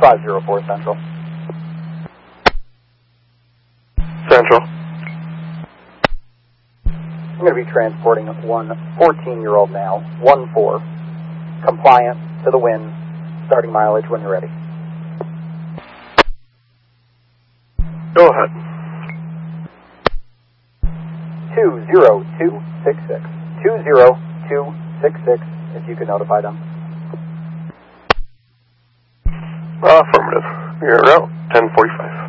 504 Central. Central. I'm going to be transporting one 14-year-old now, 1-4, compliant to the wind, starting mileage when you're ready. Go ahead. 20266. 20266, if you could notify them. Affirmative. You're out, 10:45.